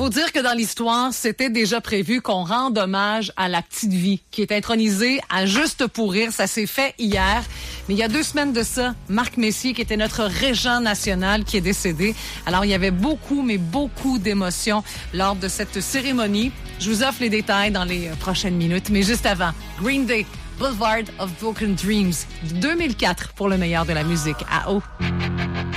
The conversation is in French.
Faut dire que dans l'histoire, c'était déjà prévu qu'on rende hommage à la petite vie, qui est intronisée à Juste pour rire. Ça s'est fait hier. Mais il y a 2 semaines de ça, Marc Messier, qui était notre régent national, qui est décédé. Alors, il y avait beaucoup, mais beaucoup d'émotions lors de cette cérémonie. Je vous offre les détails dans les prochaines minutes. Mais juste avant, Green Day, Boulevard of Broken Dreams, 2004 pour le meilleur de la musique à eau.